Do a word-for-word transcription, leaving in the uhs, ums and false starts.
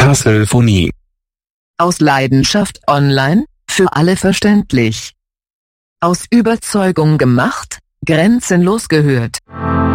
Castlephonie. Aus Leidenschaft online, für alle verständlich. Aus Überzeugung gemacht, grenzenlos gehört.